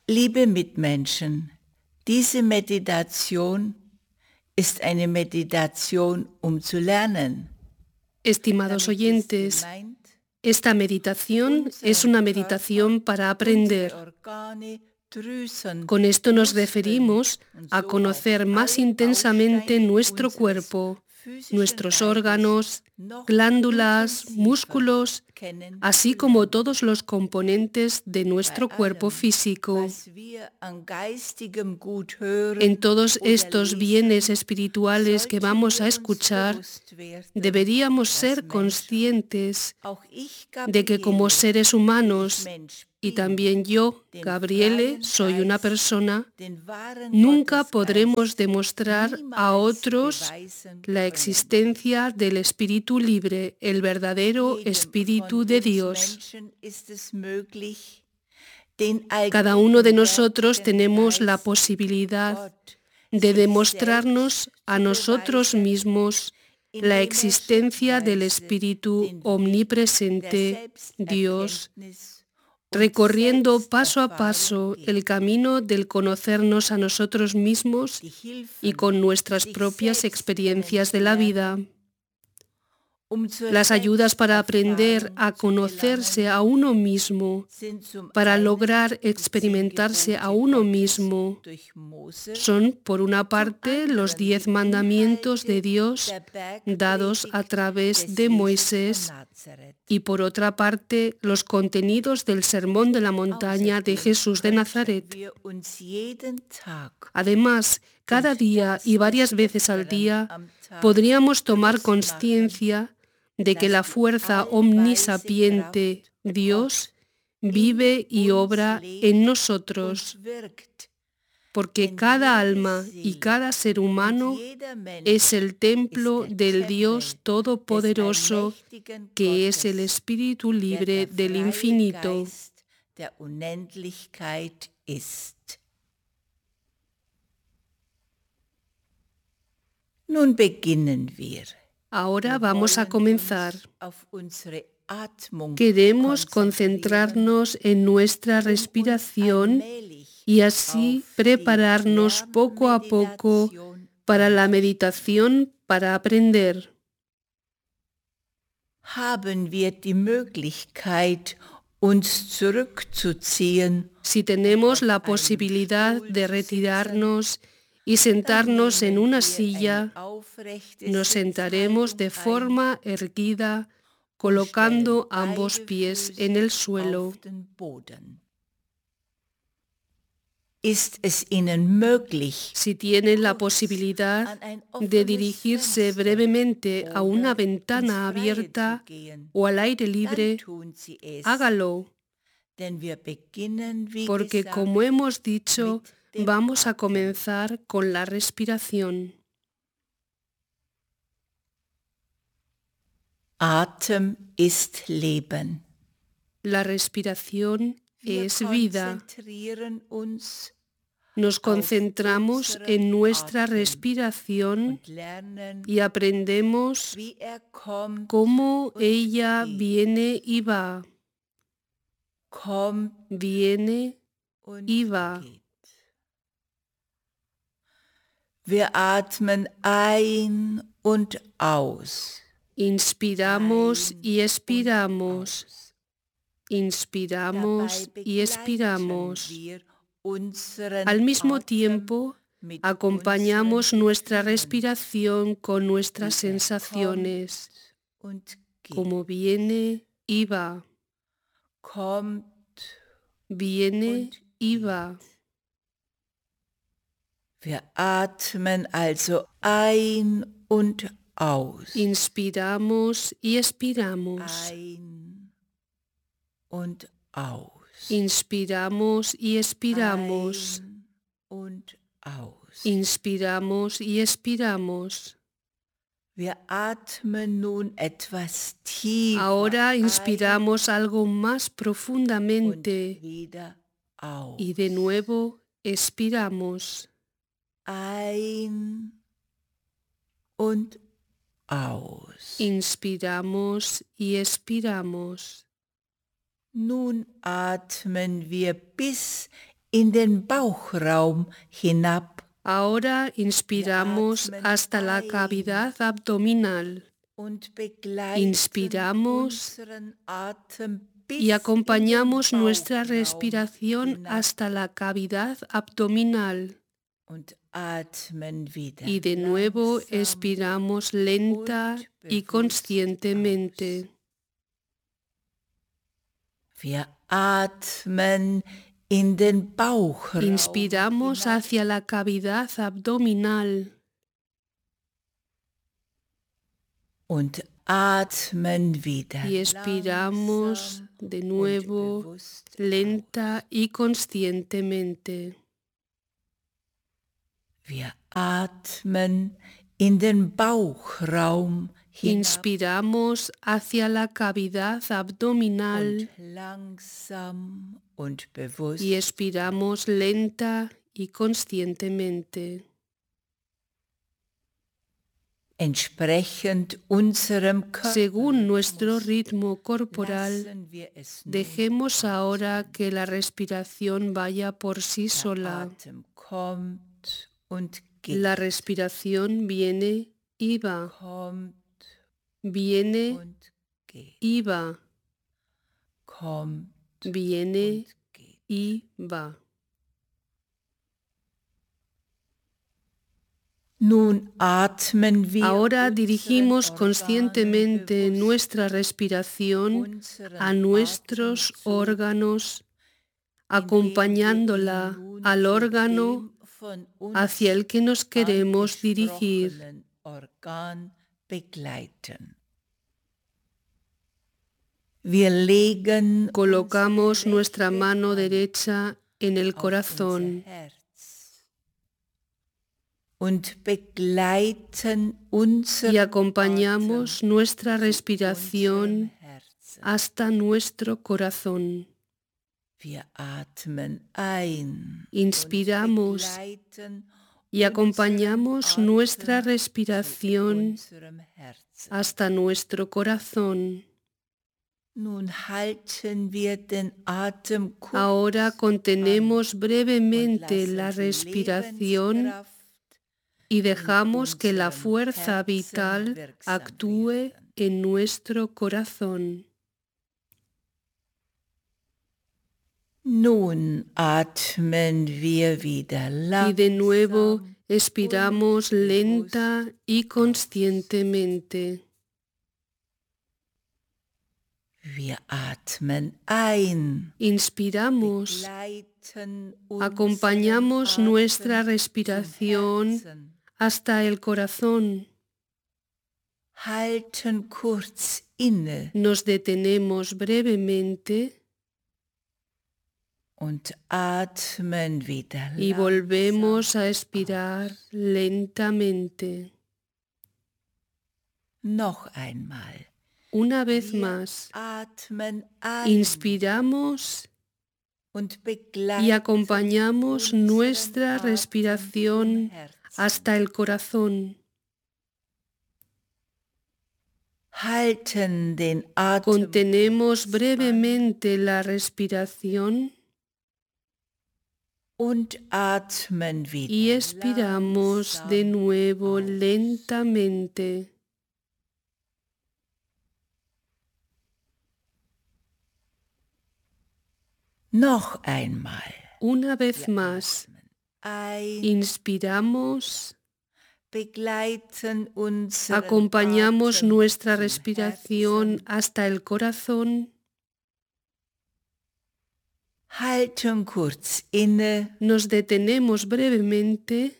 Liebe Mitmenschen, diese Meditation ist eine Meditation, zu lernen. Estimados oyentes, esta meditación es una meditación para aprender. Con esto nos referimos a conocer más intensamente nuestro cuerpo, nuestros órganos, glándulas, músculos, así como todos los componentes de nuestro cuerpo físico. En todos estos bienes espirituales que vamos a escuchar, deberíamos ser conscientes de que como seres humanos, y también yo, Gabriele, soy una persona, nunca podremos demostrar a otros la existencia del Espíritu libre, el verdadero Espíritu de Dios. Cada uno de nosotros tenemos la posibilidad de demostrarnos a nosotros mismos la existencia del Espíritu omnipresente, Dios, recorriendo paso a paso el camino del conocernos a nosotros mismos y con nuestras propias experiencias de la vida. Las ayudas para aprender a conocerse a uno mismo, para lograr experimentarse a uno mismo, son, por una parte, los 10 mandamientos de Dios dados a través de Moisés y, por otra parte, los contenidos del Sermón de la Montaña de Jesús de Nazaret. Además, cada día y varias veces al día podríamos tomar conciencia de que la fuerza omnisapiente, Dios, vive y obra en nosotros, porque cada alma y cada ser humano es el templo del Dios Todopoderoso, que es el Espíritu libre del infinito. Nun beginnen wir. Ahora vamos a comenzar. Queremos concentrarnos en nuestra respiración y así prepararnos poco a poco para la meditación para aprender. Haben wir die Möglichkeit, uns zurückzuziehen? Si tenemos la posibilidad de retirarnos y sentarnos en una silla, nos sentaremos de forma erguida, colocando ambos pies en el suelo. Si tienen la posibilidad de dirigirse brevemente a una ventana abierta o al aire libre, hágalo, porque como hemos dicho, vamos a comenzar con la respiración. Atem ist Leben. La respiración es vida. Nos concentramos en nuestra respiración y aprendemos cómo ella viene y va. Viene y va. Wir atmen ein und aus. Inspiramos y expiramos. Inspiramos y expiramos. Al mismo tiempo, acompañamos nuestra respiración con nuestras sensaciones, como viene y va. Viene y va. Wir atmen also ein und aus. Inspiramos y expiramos. Ein und aus. Inspiramos y expiramos. Ein und aus. Inspiramos y expiramos. Wir atmen nun etwas tiefer. Ahora inspiramos algo más profundamente y de nuevo expiramos. Ein und aus. Inspiramos y expiramos. Nun atmen wir bis in den Bauchraum hinab. Ahora inspiramos hasta la cavidad abdominal. Inspiramos y acompañamos nuestra respiración hasta la cavidad abdominal. Y de nuevo expiramos lenta y conscientemente. Wir atmen in den Bauchraum. Inspiramos hacia la cavidad abdominal. Und atmen wieder. Y expiramos de nuevo lenta y conscientemente. Wir atmen in den Bauchraum hinab. Inspiramos hacia la cavidad abdominal Und langsam und bewusst. y expiramos lenta y conscientemente. Entsprechend unserem Körper. Según nuestro ritmo corporal, Lassen wir es nun. dejemos ahora que la respiración vaya por sí sola. Atem kommt und geht. La respiración viene y va, Kommt viene und geht. y va, Kommt viene und geht. y va. Nun atmen wir Ahora dirigimos unseren conscientemente Organen nuestra bewusst, respiración unseren a nuestros Atemzug, órganos, indem wir acompañándola ihn nun al zu órgano dem von uns hacia el que nos queremos dirigir. angesprochenen Organ begleiten. Wir legen Colocamos unsere nuestra rechte mano Hand derecha en el auf corazón unser Herz und begleiten unseren y acompañamos Atem nuestra zu respiración unserem Herzen. hasta nuestro corazón. Wir atmen ein Inspiramos und begleiten y acompañamos unseren nuestra Atem zu respiración unserem Herzen. hasta nuestro corazón. Nun halten wir den Atem kurz Ahora contenemos und brevemente la lassen die respiración Lebenskraft y dejamos que la unserem fuerza Herzen vital wirksam actúe werden. en nuestro corazón. Nun atmen wir wieder Y de nuevo langsam expiramos und lenta bewusst y conscientemente. Wir atmen ein, Inspiramos, begleiten acompañamos unseren nuestra Atem respiración zum Herzen, hasta el corazón. halten kurz inne Nos detenemos brevemente und atmen wieder y langsam. volvemos a expirar lentamente. Noch einmal. Una vez Wir más, atmen ein inspiramos und y begleiten acompañamos unseren nuestra Atem zum respiración Herzen. hasta el corazón. Halten den Atem Contenemos kurz brevemente la respiración und atmen wieder y expiramos de langsam nuevo aus. lentamente. Noch einmal. Una vez Wir más, atmen ein, inspiramos, begleiten unseren acompañamos Atem nuestra zum respiración Herzen, hasta el corazón, halten kurz inne nos detenemos brevemente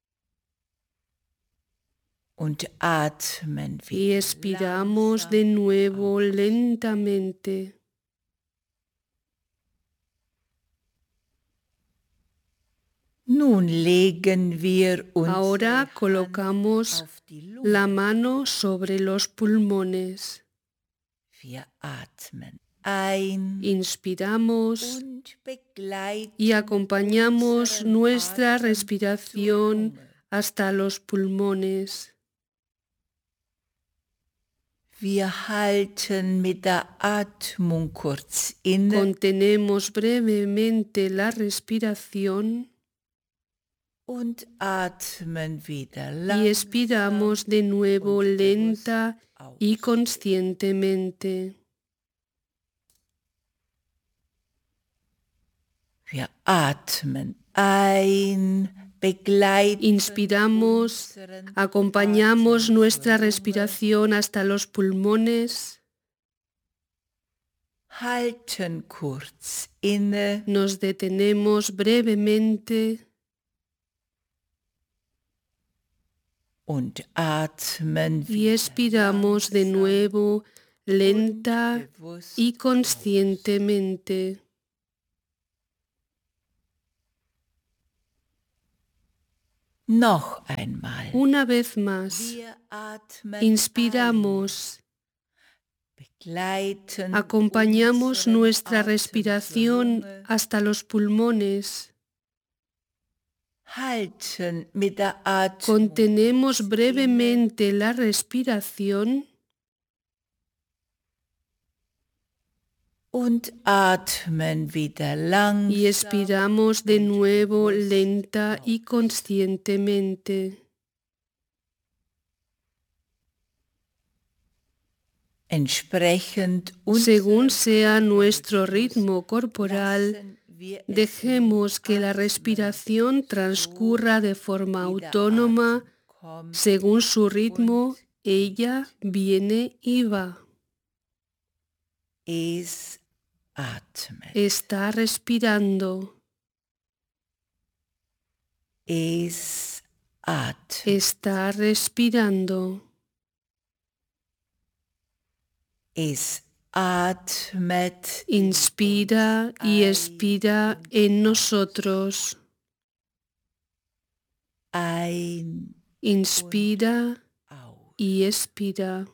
und atmen y wieder expiramos de nuevo langsam aus. lentamente. Nun legen wir Ahora unsere colocamos Hand auf die Lunge. la mano sobre los pulmones. Wir atmen ein Inspiramos und begleiten y acompañamos unseren nuestra Atem zur respiración Lunge. hasta los pulmones. Wir halten mit der Atmung kurz inne Contenemos brevemente la respiración und atmen wieder y langsam expiramos de nuevo und lenta bewusst y aus. conscientemente. Wir atmen ein, begleiten Inspiramos, unseren acompañamos Atem nuestra zur Lunge, respiración hasta los pulmones, halten kurz inne nos detenemos brevemente und atmen y wieder expiramos de langsam nuevo, und lenta bewusst y aus. conscientemente. Noch einmal. Una vez más, Wir atmen inspiramos, begleiten acompañamos unseren nuestra Atem zur respiración Lunge, hasta los pulmones, halten mit der Atmung contenemos kurz inne brevemente la respiración und atmen wieder langsam y expiramos de und nuevo bewusst lenta y aus. conscientemente. Entsprechend Según unserem sea nuestro Körperrhythmus ritmo corporal, lassen wir es dejemos que la atmen, respiración so transcurra de forma wie der autónoma. Atem kommt Según su ritmo, und ella viene y va. es atmet. Está respirando, Es atmet. está respirando. Es atmet Inspira y expira en nosotros. ein Inspira aus. y expira.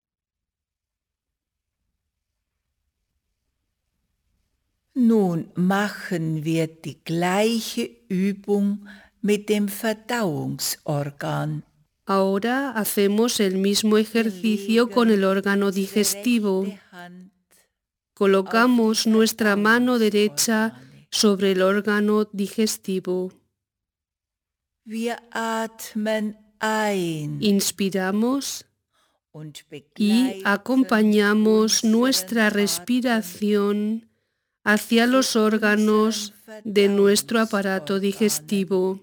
Nun machen wir die gleiche Übung mit dem Verdauungsorgan. Ahora hacemos el mismo ejercicio con el órgano digestivo. Colocamos nuestra mano derecha sobre el órgano digestivo. Wir atmen ein Inspiramos und y begleiten acompañamos nuestra unseren respiración hacia los órganos de nuestro aparato digestivo.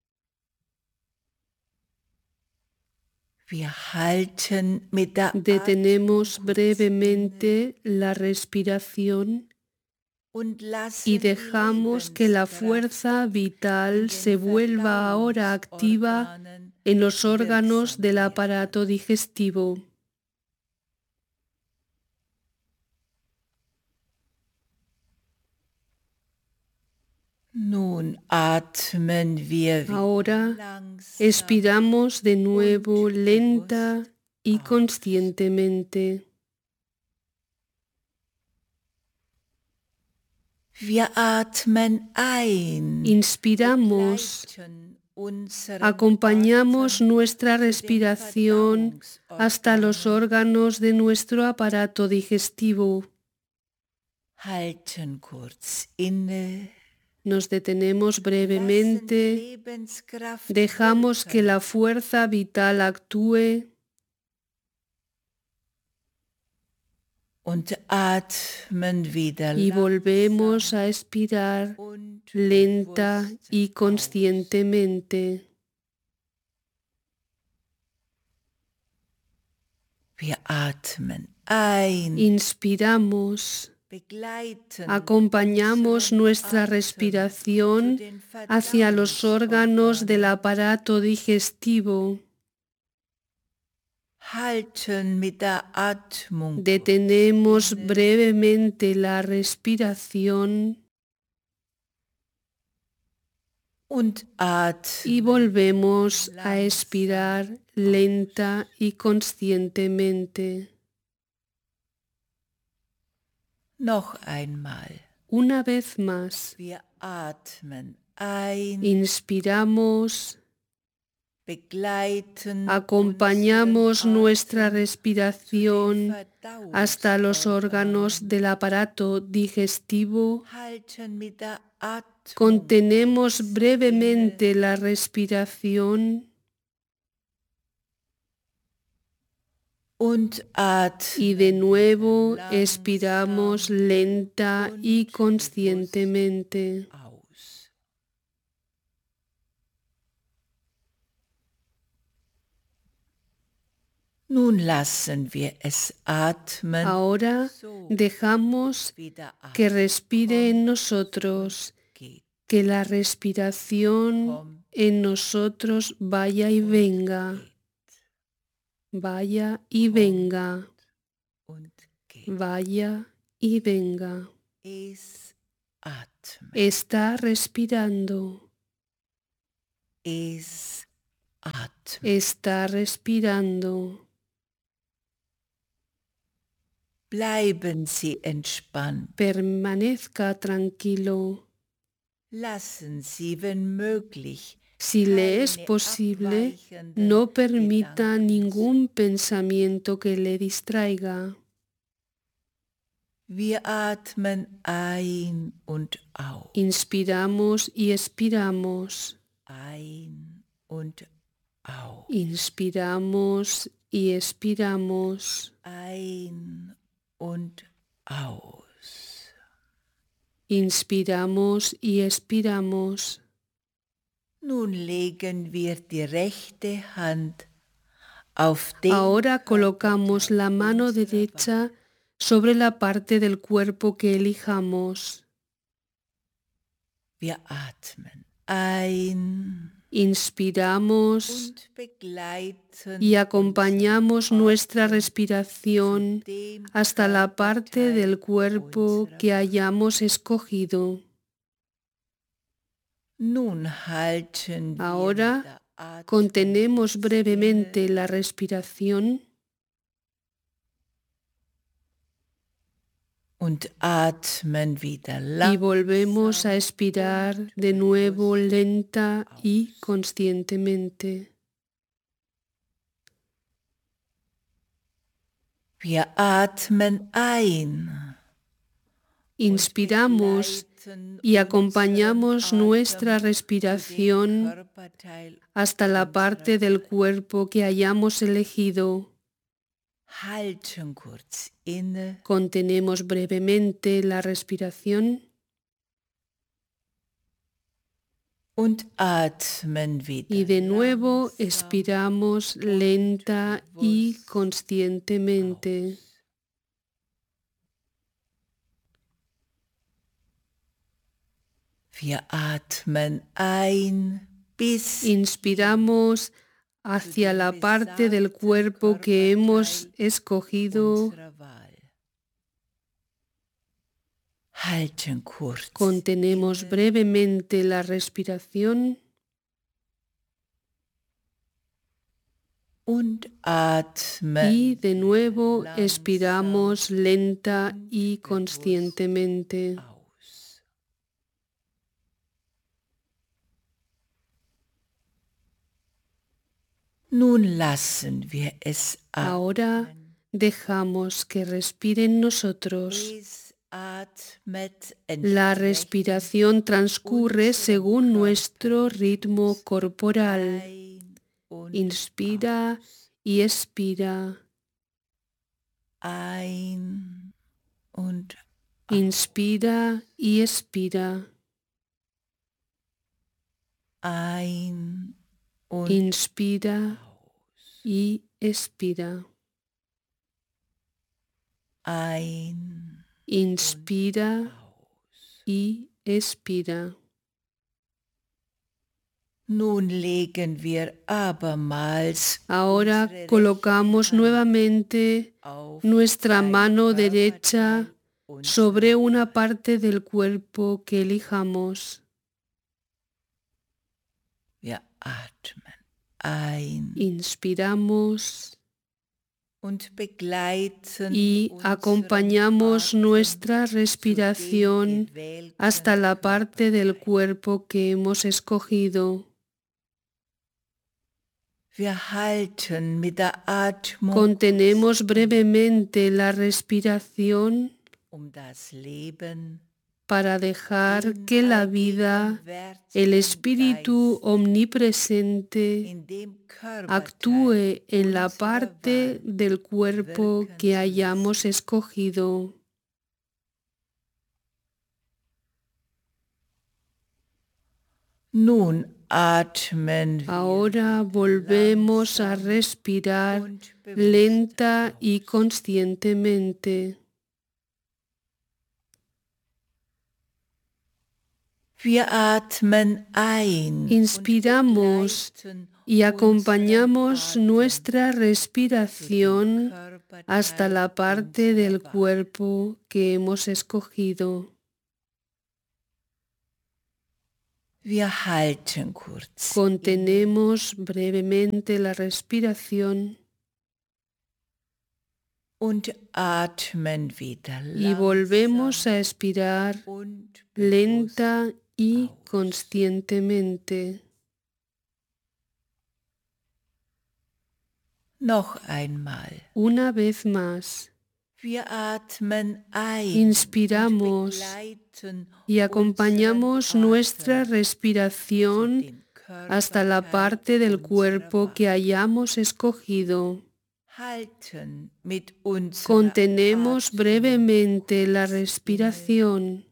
Wir halten mit der Detenemos Atmung kurz brevemente la respiración und lassen y die dejamos que la Lebenskraft fuerza in vital den se vuelva ahora activa Verdauungsorganen en los órganos wirksam del werden. aparato digestivo. Nun atmen wir Ahora langsam expiramos de nuevo und lenta bewusst y aus. conscientemente. Wir atmen ein, Inspiramos, begleiten unseren acompañamos Atem nuestra zu den respiración hasta los Verdauungsorganen, órganos de nuestro aparato digestivo. halten kurz inne, Nos detenemos lassen brevemente, die Lebenskraft dejamos que wirken la fuerza vital actúe und atmen wieder y volvemos langsam a expirar und lenta bewusst y aus. conscientemente. Wir atmen ein, Inspiramos, begleiten acompañamos unseren nuestra Atem respiración zu den hacia los órganos del Verdauungsorganen, aparato digestivo. halten mit der Atmung kurz Detenemos inne brevemente la respiración und y atmen volvemos a langsam expirar lenta y conscientemente. Noch einmal. Una vez más, Wir atmen ein, inspiramos, begleiten Acompañamos unseren nuestra Atem respiración hasta los órganos del aparato digestivo. halten mit der Atmung Contenemos inne brevemente la respiración und y de atmen nuevo wieder expiramos langsam lenta y und conscientemente. bewusst aus. Nun lassen wir es atmen, Ahora so dejamos wie der que Atem respire en kommt nosotros, und geht, que la respiración kommt en nosotros vaya y und venga, geht, vaya y kommt venga, und geht. vaya y venga. Es atmen, Está respirando, es atmen. está respirando. Bleiben Sie entspannt. Permanezca tranquilo. Lassen Sie, wenn möglich, Si le es keine posible, abweichenden no permita Gedanken ningún pensamiento que le distraiga. Wir atmen ein und aus, Inspiramos y expiramos. ein und aus, Inspiramos y expiramos. ein und aus. Inspiramos y expiramos. Nun legen wir die rechte Hand auf den Ahora colocamos la mano unserer derecha sobre la parte del cuerpo que elijamos. Wir atmen ein Inspiramos und begleiten y acompañamos unseren nuestra Atem respiración zu dem hasta la parte del Körperteil cuerpo unserer que Wahl. hayamos escogido. Nun halten wir Ahora mit der Atmung contenemos brevemente inne la respiración und atmen wieder y volvemos a langsam expirar und de nuevo bewusst lenta y aus. conscientemente. Wir atmen ein und Inspiramos begleiten y unseren acompañamos Atem nuestra zu dem respiración Körperteil hasta la parte unserer del Wahl. cuerpo que hayamos elegido. Halten kurz inne Contenemos brevemente la respiración und atmen y wieder de nuevo langsam expiramos und lenta y bewusst conscientemente. aus. Wir atmen ein bis Inspiramos hacia la parte del cuerpo que hemos escogido. unserer Wahl. Halten kurz Contenemos inne brevemente la respiración und atmen y de nuevo langsam expiramos lenta und y bewusst conscientemente. aus. Nun lassen wir es Ahora atmen. dejamos que respire en nosotros. Es atmet La entsprechend respiración transcurre unserem según nuestro ritmo Körperrhythmus. corporal. Ein und Inspira aus. y expira. Ein und aus. Inspira y expira. Ein und Inspira aus. y expira. Ein Inspira aus. y expira. Nun legen wir abermals Ahora unsere colocamos rechte Hand nuevamente auf nuestra ein mano Körperteil derecha unserer sobre Wahl. una parte del cuerpo que elijamos. Wir atmen ein Inspiramos und begleiten y unseren acompañamos Atem nuestra zu dem respiración gewählten hasta la parte del Körperteil. cuerpo que hemos escogido. Wir halten mit der Atmung, Contenemos brevemente la respiración das Leben para dejar que la vida, el Espíritu omnipresente, in dem Körper actúe en la parte del cuerpo que hayamos escogido. Nun atmen wir Ahora volvemos a respirar lenta y conscientemente. Wir atmen ein Inspiramos y acompañamos nuestra respiración hasta la parte del cuerpo que hemos escogido. Wir halten kurz Contenemos brevemente la respiración und atmen wieder y volvemos a expirar und lenta y conscientemente. noch einmal. Una vez más, Wir atmen ein inspiramos und begleiten y acompañamos nuestra respiración den Körper, hasta la parte del cuerpo que hayamos escogido. halten mit unserer Contenemos Atmung brevemente la respiración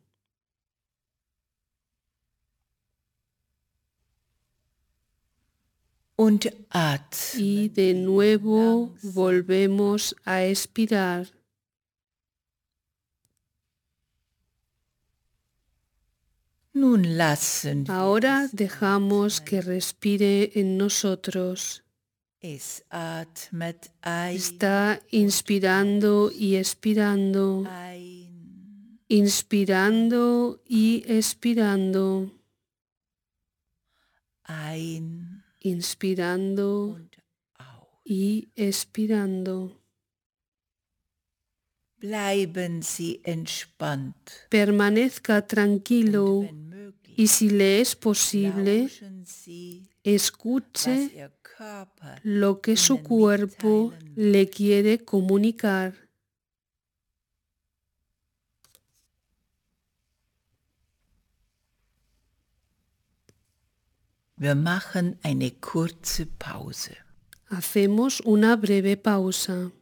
und atmen. y de nuevo volvemos a expirar. Nun lassen wir Ahora dejamos que respire en nosotros. es atmet ein, Está inspirando y expirando, inspirando y expirando, ein inspirando und aus. y expirando. Bleiben Sie entspannt. Permanezca tranquilo Wenn möglich, y si le es posible, lauschen Sie, was escuche Ihr Körper lo que su Ihnen cuerpo mitteilen le quiere comunicar. Wir machen eine kurze Pause. Hacemos una breve pausa.